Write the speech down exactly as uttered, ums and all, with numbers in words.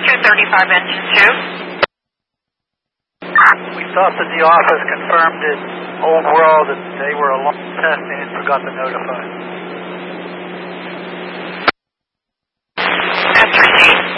two thirty-five, engine two. We thought that the office confirmed at Old World that they were alone testing and forgot to notify.